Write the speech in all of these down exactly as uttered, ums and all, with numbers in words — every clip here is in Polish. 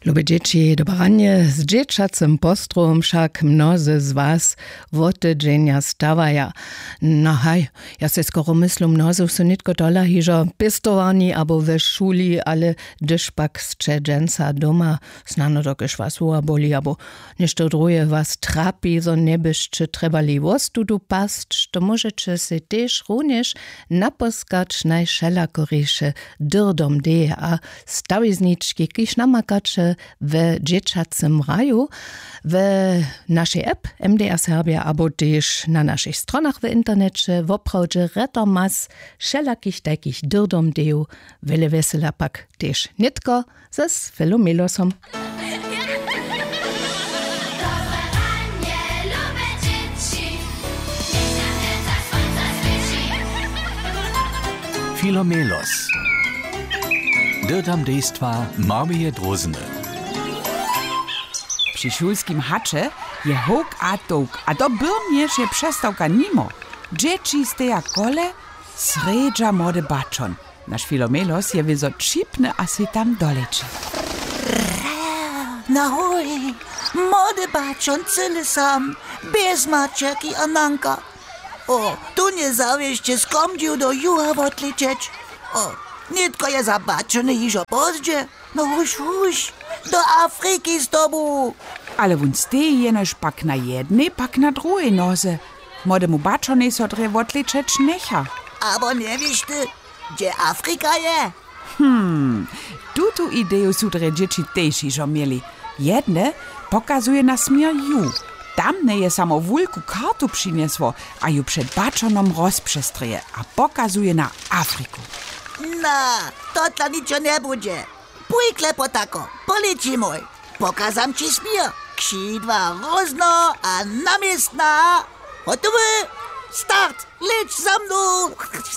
Lube dzieci, dobranie, z dzieciacym postrom však mnozy z was woty dzienia stawaja. No haj, ja se skoro myślę, mnozy są nitko dola hižo pistowani abo we szuli, ale gdyż pak z dżęca doma znano dokiż was uła boli, abo nieszto drugie was trapi, zo nie byście trebali wostu tu past, to możecie se też również naposkać najszelakorysze dyrdom de, a stawizniczki, kiż namakacze w dzieciacym raju, w naszej app M D R Serbia, abo też na naszych stronach w internecie, w oprawdzie retomas wszelakich takich dyrdom deju, wiele wesela pak też nitko ze Filomelosom. Filomelos. Dyrdam dejstwa Marmije Drozny. Przy szulskim hacze je hok a tok, a to byrnie się przestałka nimo. Dzieci steja kole, sredża młody baczon. Nasz Filomelos je wyzo čipne, a si tam doleczy. Nahoj, młody baczon cyle sam, bez maczeki a nanka. O, tu nie zawieście skomdził do juha odliczeć. O, nitko je zabaczony hižo pozdzie. No huś, huś, do Afryki z tobu. Ale wun steje jenož pak na jednej, pak na drugiej noze. Młodemu baczonej so dre odliczeć necha. Aber nie wiesz ty, gdzie Afryka je? Hmm, tutu ideju su dre dzieci też hižo mieli. Jedne pokazuje na smier ju. Tamne je samo wulku kartu przyniesło, a ju przed baczonom rozprzestreje, a pokazuje na Afryku. Na, to dla niczo nie będzie. Pój klepo tako, poleci mój. Pokazam ci smier. Krzydła rozno, a namiestna. Gotowy? Start, leć za mną.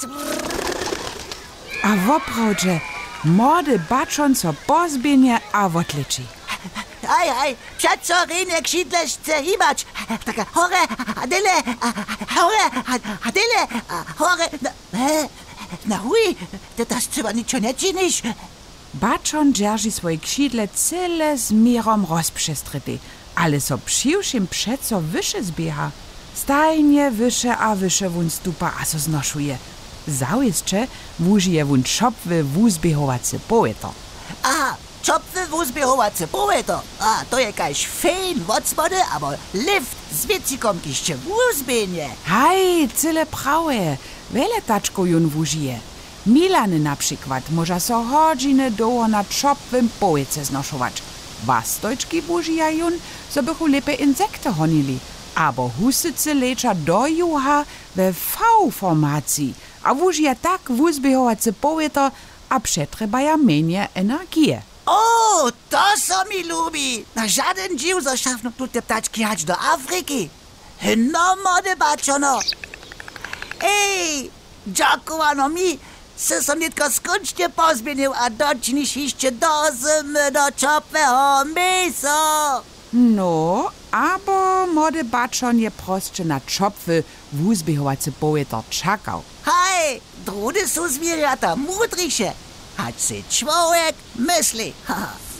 A w oprawdzie, młody baczon so pozbienie a odliczy. Hej, hej, przed co rynek krzydle chce hibać. Taka chore, adele, chore, adele, chore. Na chuj, to tas trzeba niczo nie czynisz. Baczon dzierży swoje krzydle cele z mirom rozprzestryty, ale so przyłszym przeco wysze zbieha. Stajnie wysze a wysze wun stupa a so znoszuje. Załjeszcze wużyje wun czopwy wuzbiehowacy poeto. Aha, czopwy wuzbiehowacy poeto. A, to je kaś fejn wodspody, aber lift z wiecikom kiście wuzbienie. Haj, cyle prawe. Wiele taczko jun wużyje. Milany na przykład może so godziny doło na czopwym poece znoszować. Wastojczki wużyja jun, so bychu lepe insekty honili. Abo husycy lecza do juha we V-formacji, a wużyja tak wuzbiehowacy poeto, a przetrebaja menie energie. O, to so mi lubi. Na żaden dziw zaszafno tu te ptaczki hać do Afryki. No, młody baczono. Ej, dziakowano mi, se som nitko skończnie pozmienił, a docznisz iście do zimy, do czopwego miso. No, abo młody baczon je prostsze na czopwy wuzbiehowacy poeto czakał. Hej, drudy są zwierzęta, mądrzejsze. Hać se człowiek myśli. Haha.